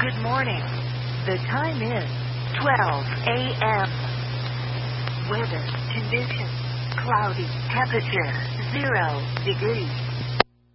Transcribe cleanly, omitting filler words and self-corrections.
Good morning. The time is 12 a.m. Weather conditions: cloudy, temperature 0 degrees.